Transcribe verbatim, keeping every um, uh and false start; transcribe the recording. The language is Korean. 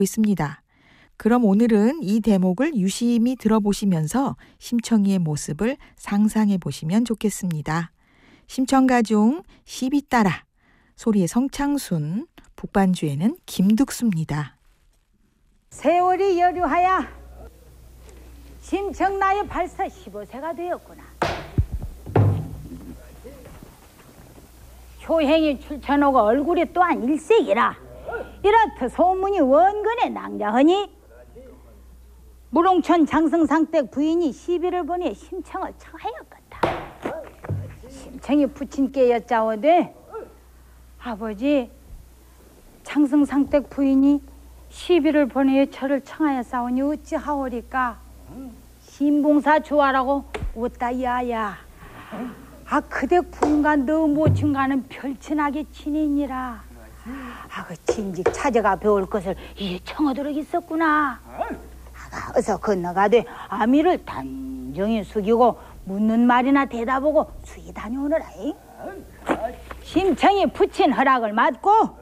있습니다. 그럼 오늘은 이 대목을 유심히 들어보시면서 심청이의 모습을 상상해 보시면 좋겠습니다. 심청가 중 시비 따라 소리의 성창순, 북반주에는 김득수입니다. 세월이 여류하야 심청 나이 벌써 십오 세가 되었구나. 효행이 출천하고 얼굴이 또한 일색이라 이렇듯 소문이 원근에 낭자하니 무롱천 장성상댁 부인이 시비를 보내 심청을 청하였겠다. 심청이 부친께 여짜오되 아버지 장성상댁 부인이 시비를 보내 저를 청하였사오니 어찌하오리까. 신봉사 좋아라고 웃다 야야. 아 그대 부인과 너 모친과는 별친하게 지내니라. 아 그 진직 찾아가 배울 것을 이제 청하도록 있었구나. 아가 어서 건너가되 아미를 단정히 숙이고 묻는 말이나 대답하고 수위 다녀오너라. 심청이 부친 허락을 받고